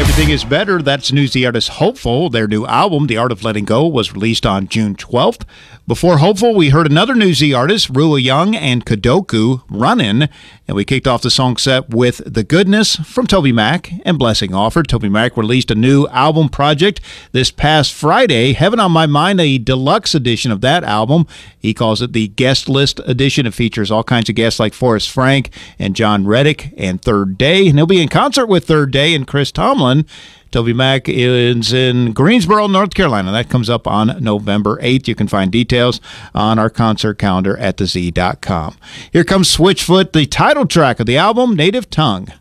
Everything is Better. That's Newsy artist Hopeful. Their new album, The Art of Letting Go, was released on June 12th. Before Hopeful, we heard another Newsy artist, Rua Young and Kadoku, Runnin'. And we kicked off the song set with The Goodness from Toby Mac and Blessing Offered. Toby Mac released a new album project this past Friday, Heaven on My Mind, a deluxe edition of that album. He calls it the guest list edition. It features all kinds of guests like Forrest Frank and John Reddick and Third Day. And he'll be in concert with Third Day and Chris Tomlin. Toby Mac is in Greensboro, North Carolina. That comes up on November 8th. You can find details on our concert calendar at thez.com. Here comes Switchfoot, the title track of the album, Native Tongue.